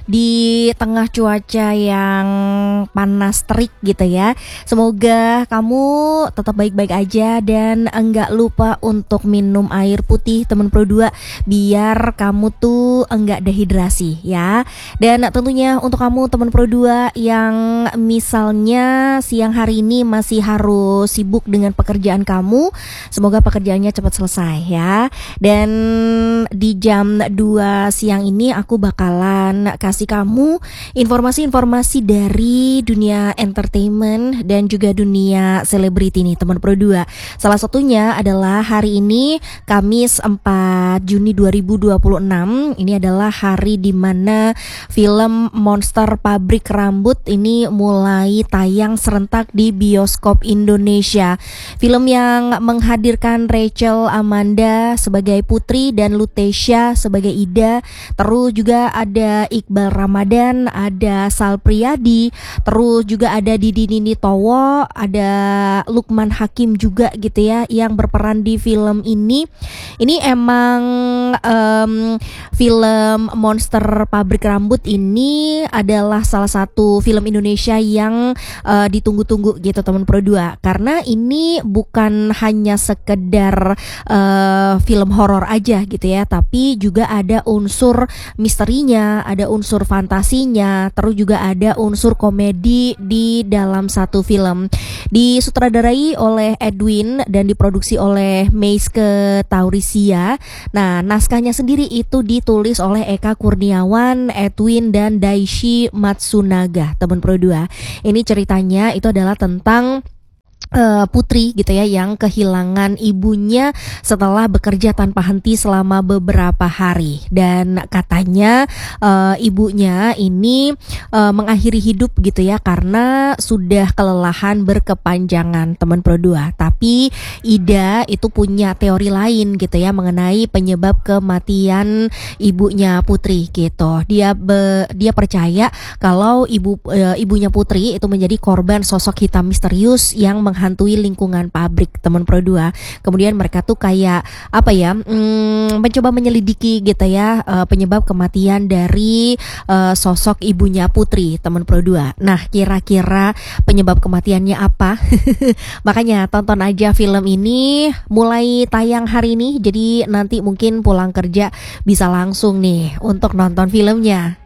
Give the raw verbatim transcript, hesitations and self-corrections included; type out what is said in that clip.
di tengah cuaca yang panas terik gitu ya. Semoga kamu tetap baik-baik aja dan enggak lupa untuk minum air putih teman Pro dua biar kamu tuh enggak dehidrasi ya. Dan tentunya untuk kamu teman Pro dua yang misalnya siang hari ini masih harus sibuk dengan pekerjaan kamu, semoga pekerjaannya cepat selesai ya. Dan di jam dua siang ini aku bakalan kasih kamu informasi-informasi dari dunia entertainment dan juga dunia selebriti nih teman Pro dua. Salah satunya adalah hari ini Kamis empat Juni dua ribu dua puluh enam. Ini adalah hari di mana film Monster Pabrik Rambut ini mulai tayang serentak di bioskop Indonesia. Film yang menghadirkan Rachel Amanda sebagai Putri dan Lutecia sebagai Ida. Terus juga ada Iqbal Ramadan, ada Sal Priadi, terus juga ada Didi Nini Towo, ada Lukman Hakim juga gitu ya yang berperan di film ini. Ini emang um, film Monster Pabrik Rambut ini adalah salah satu film Indonesia yang uh, ditunggu-tunggu gitu teman Pro dua, karena ini bukan hanya sekedar uh, film horor aja gitu ya, tapi juga ada unsur misterinya, ada unsur fantasinya, terus juga ada unsur komedi di dalam satu film. Disutradarai oleh Edwin dan diproduksi oleh Meiske Taurisia. Nah, naskahnya sendiri itu ditulis oleh Eka Kurniawan, Edwin dan Daishi Matsunaga, teman Pro dua. Ini ceritanya itu adalah tentang Uh, putri gitu ya yang kehilangan ibunya setelah bekerja tanpa henti selama beberapa hari, dan katanya uh, ibunya ini uh, mengakhiri hidup gitu ya karena sudah kelelahan berkepanjangan teman Pro dua. Tapi Ida itu punya teori lain gitu ya mengenai penyebab kematian ibunya Putri gitu. Dia be, dia percaya kalau ibu uh, ibunya Putri itu menjadi korban sosok hitam misterius yang meng hantui lingkungan pabrik teman Pro dua. Kemudian mereka tuh kayak apa ya hmm, mencoba menyelidiki gitu ya uh, penyebab kematian dari uh, sosok ibunya Putri teman Pro dua. Nah, kira-kira penyebab kematiannya apa? Makanya tonton aja film ini, mulai tayang hari ini, jadi nanti mungkin pulang kerja bisa langsung nih untuk nonton filmnya.